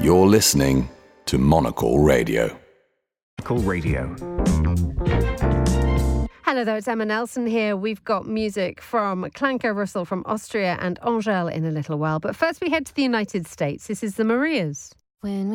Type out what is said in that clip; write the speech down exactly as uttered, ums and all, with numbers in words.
You're listening to Monocle Radio. Monocle Radio. Hello there, it's Emma Nelson here. We've got music from Klanka Russell from Austria and Angèle in a little while. But first we head to the United States. This is the Marias. When